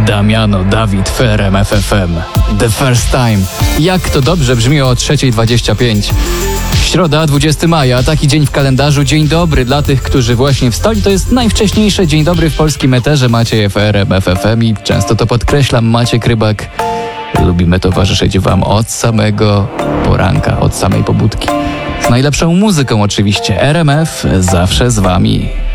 Damiano Dawid w RMF FM. The First Time. Jak to dobrze brzmi o 3:25. Środa, 20 maja, taki dzień w kalendarzu. Dzień dobry dla tych, którzy właśnie wstali. To jest najwcześniejsze dzień dobry w polskim eterze. Maciej w RMF FM i często to podkreślam, Maciek Rybak. Lubimy towarzyszyć wam od samego poranka, od samej pobudki. Z najlepszą muzyką oczywiście. RMF zawsze z wami.